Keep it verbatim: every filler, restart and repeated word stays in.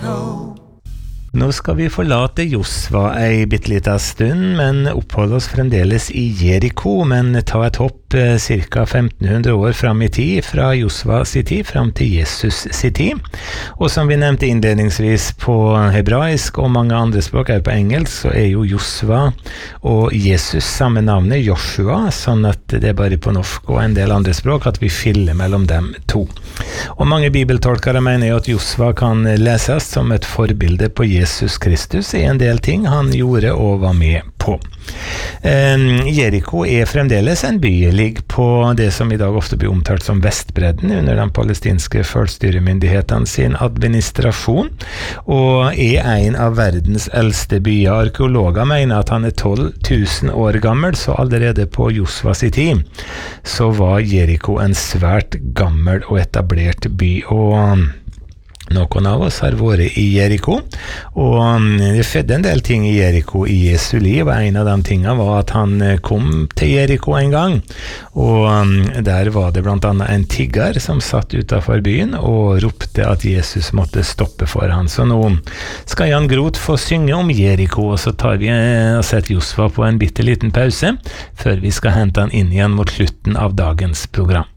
Nå skal vi forlate Josva ei bittelita stund, men oppholde oss fremdeles i Jeriko, men ta et hopp eh, cirka femten hundre år fram i tid, fra Josva sin tid fram til Jesus sin tid. Og som vi nevnte innledningsvis på hebraisk og mange andre språk, er på engelsk, så er jo Josva og Jesus samme navnet, Joshua, sånn at det er bare på norsk og en del andre språk at vi fyller mellom dem to. Og mange bibeltolkere mener jo at Josva kan leses som et forbilde på Jesus Kristus i en del ting han gjorde og var med på. Eh, Jeriko er fremdeles en by, ligger på det som i dag ofte blir omtalt som Vestbredden under den palestinske følstyremyndighetene sin administrasjon, og er en av verdens eldste byer. Arkeologer mener at han er tolv tusen år gammel, så allerede på Josva sin tid så var Jeriko en svært gammel og etablert by, og noen av oss har vært i Jeriko, og det skjedde en del ting i Jeriko i Jesu liv, og en av de tingene var at han kom til Jeriko en gang, og der var det blant annet en tigger som satt utenfor byen og ropte at Jesus måtte stoppe for han. Så nå skal Jan Groth få synge om Jeriko, og så tar vi og setter Josva på en bitteliten pause, før vi skal hente han inn igjen mot slutten av dagens program.